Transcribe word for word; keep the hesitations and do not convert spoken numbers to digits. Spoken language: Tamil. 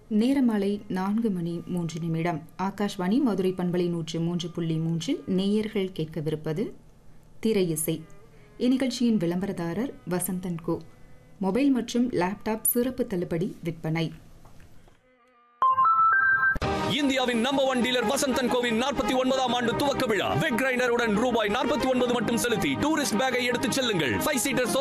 நேரமாலை நான்கு மணி மூன்று நிமிடம். ஆகாஷ்வாணி மதுரை பண்பலை நூற்று மூன்று புள்ளி மூன்றில் நேயர்கள் கேட்கவிருப்பது திரை இசை. இந்நிகழ்ச்சியின் விளம்பரதாரர் வசந்தன் கோ. மொபைல் மற்றும் லேப்டாப் சிறப்பு தள்ளுபடி விற்பனை. இந்தியாவின் number one dealer Vasanthan CoWIN நாற்பத்தி ஒன்பதாம் ஆண்டு துவக்க விழா. வெக் கிரைண்டருடன் ரூபாய் நாற்பத்தி ஒன்பது மட்டும் செலுத்தி டூரிஸ்ட் பேக்கை எடுத்துச் செல்லுங்கள். Five seater